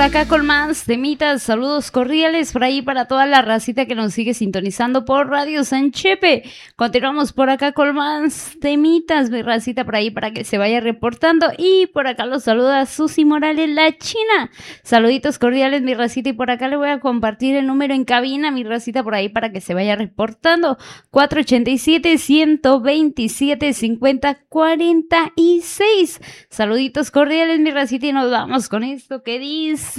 acá con más temitas, saludos cordiales por ahí para toda la racita que nos sigue sintonizando por Radio San Chepe. Continuamos por acá con más temitas, mi racita por ahí para que se vaya reportando. Y por acá los saluda Susi Morales, la China. Saluditos cordiales, mi racita, y por acá le voy a compartir el número en cabina, mi racita, por ahí para que se vaya reportando. 487-127-50-46. Saluditos cordiales, mi racita, y nos vamos con esto que dice